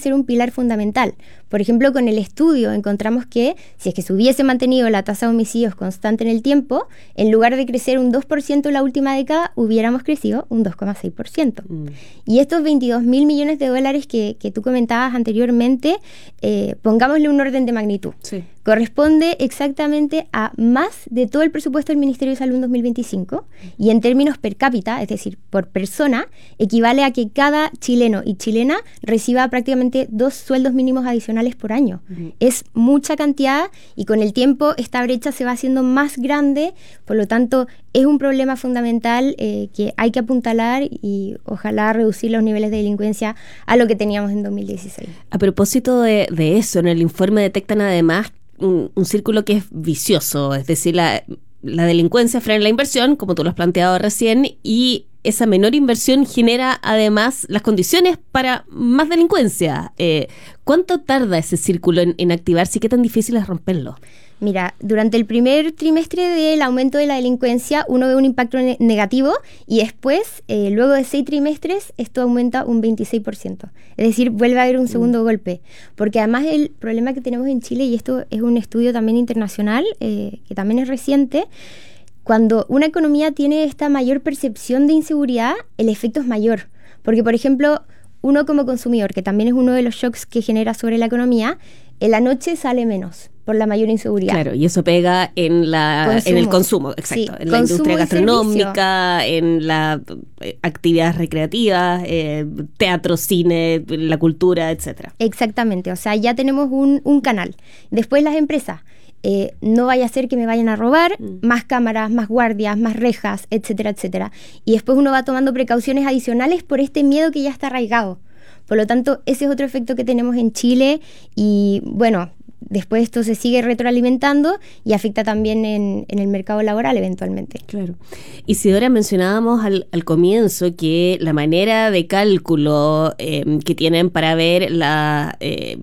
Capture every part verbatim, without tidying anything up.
ser un pilar fundamental. Por ejemplo, con el estudio encontramos que si es que se hubiese mantenido la tasa de homicidios constante en el tiempo, en lugar de crecer un dos por ciento en la última década, hubiéramos crecido un dos coma seis por ciento. Mm. Y estos veintidós mil millones de dólares que, que tú comentabas anteriormente, eh, pongámosle un orden de magnitud. Sí. Corresponde exactamente a más de todo el presupuesto del Ministerio de Salud en dos mil veinticinco, y en términos per cápita, es decir, por persona, equivale a que cada chileno y chilena reciba prácticamente dos sueldos mínimos adicionales por año. Uh-huh. Es mucha cantidad, y con el tiempo esta brecha se va haciendo más grande. Por lo tanto, es un problema fundamental eh, que hay que apuntalar y ojalá reducir los niveles de delincuencia a lo que teníamos en dos mil dieciséis. A propósito de, de eso, en el informe detectan además un, un círculo que es vicioso, es decir, la, la delincuencia frena la inversión, como tú lo has planteado recién, y esa menor inversión genera además las condiciones para más delincuencia. Eh, ¿Cuánto tarda ese círculo en, en activarse y qué tan difícil es romperlo? Mira, durante el primer trimestre del aumento de la delincuencia uno ve un impacto ne- negativo y después, eh, luego de seis trimestres, esto aumenta un veintiséis por ciento. Es decir, vuelve a haber un segundo mm. golpe. Porque además el problema que tenemos en Chile, y esto es un estudio también internacional, eh, que también es reciente, cuando una economía tiene esta mayor percepción de inseguridad, el efecto es mayor. Porque, por ejemplo, uno como consumidor, que también es uno de los shocks que genera sobre la economía, en la noche sale menos por la mayor inseguridad. Claro, y eso pega en la consumo. en el consumo, exacto, sí, en la industria gastronómica, en las eh, actividades recreativas, eh, teatro, cine, la cultura, etcétera. Exactamente, o sea, ya tenemos un, un canal. Después las empresas, eh, no vaya a ser que me vayan a robar, mm. más cámaras, más guardias, más rejas, etcétera, etcétera. Y después uno va tomando precauciones adicionales por este miedo que ya está arraigado. Por lo tanto, ese es otro efecto que tenemos en Chile y, bueno, después esto se sigue retroalimentando y afecta también en, en el mercado laboral eventualmente. Claro. Isidora, mencionábamos al, al comienzo que la manera de cálculo eh, que tienen para ver la... Eh,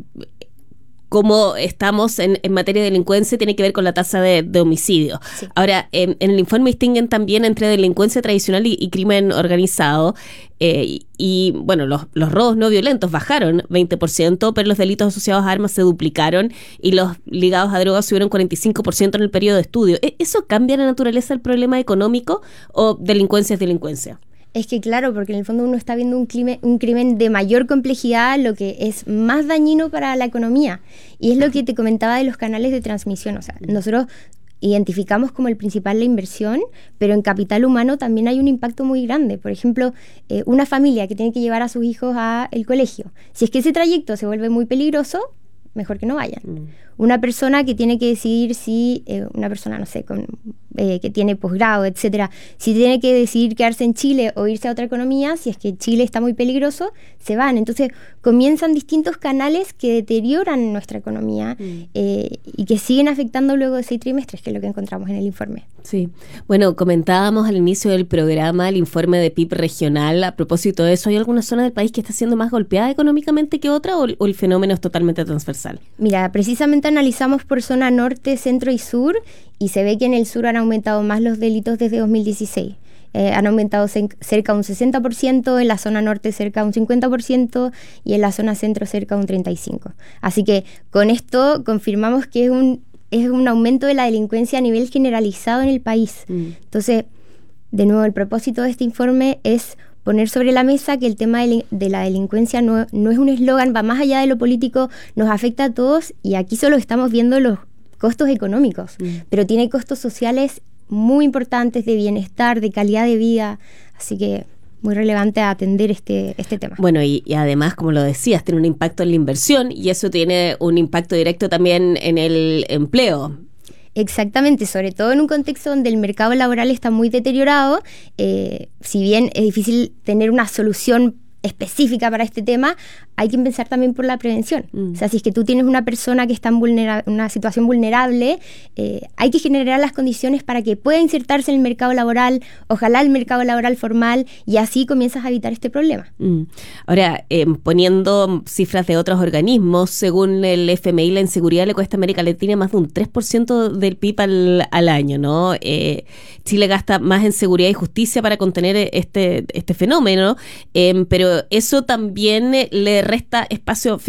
cómo estamos en, en materia de delincuencia tiene que ver con la tasa de, de homicidio. Sí. Ahora, en, en el informe distinguen también entre delincuencia tradicional y, y crimen organizado. Eh, y, y, bueno, los, los robos no violentos bajaron veinte por ciento, pero los delitos asociados a armas se duplicaron y los ligados a drogas subieron cuarenta y cinco por ciento en el periodo de estudio. ¿Eso cambia la naturaleza del problema económico o delincuencia es delincuencia? Es que claro, porque en el fondo uno está viendo un crimen, un crimen de mayor complejidad, lo que es más dañino para la economía. Y es lo que te comentaba de los canales de transmisión. O sea, nosotros identificamos como el principal la inversión, pero en capital humano también hay un impacto muy grande. Por ejemplo, eh, una familia que tiene que llevar a sus hijos al colegio. Si es que ese trayecto se vuelve muy peligroso, mejor que no vayan. Mm. Una persona que tiene que decidir si, eh, una persona, no sé, con, eh, que tiene posgrado, etcétera, si tiene que decidir quedarse en Chile o irse a otra economía, si es que Chile está muy peligroso, se van. Entonces comienzan distintos canales que deterioran nuestra economía mm. eh, y que siguen afectando luego de seis trimestres, que es lo que encontramos en el informe. Sí. Bueno, comentábamos al inicio del programa el informe de P I B regional. A propósito de eso, ¿hay alguna zona del país que está siendo más golpeada económicamente que otra o, o el fenómeno es totalmente transversal? Mira, precisamente analizamos por zona norte, centro y sur y se ve que en el sur han aumentado más los delitos desde dos mil dieciséis. Eh, han aumentado ce- cerca de un sesenta por ciento, en la zona norte cerca de un cincuenta por ciento y en la zona centro cerca de un treinta y cinco por ciento. Así que con esto confirmamos que es un, es un aumento de la delincuencia a nivel generalizado en el país. Mm. Entonces, de nuevo, el propósito de este informe es poner sobre la mesa que el tema de, de la delincuencia no, no es un eslogan, va más allá de lo político, nos afecta a todos y aquí solo estamos viendo los costos económicos, mm. pero tiene costos sociales muy importantes de bienestar, de calidad de vida, así que muy relevante atender este, este tema. Bueno, y, y además, como lo decías, tiene un impacto en la inversión y eso tiene un impacto directo también en el empleo. Exactamente, sobre todo en un contexto donde el mercado laboral está muy deteriorado, eh, si bien es difícil tener una solución específica para este tema, hay que empezar también por la prevención. Mm. O sea, si es que tú tienes una persona que está en vulnera- una situación vulnerable, eh, hay que generar las condiciones para que pueda insertarse en el mercado laboral, ojalá el mercado laboral formal, y así comienzas a evitar este problema. Mm. Ahora, eh, poniendo cifras de otros organismos, según el F M I, la inseguridad le cuesta a América Latina más de un tres por ciento del P I B al, al año, ¿no? Eh, Chile gasta más en seguridad y justicia para contener este, este fenómeno, eh, pero eso también le resta espacio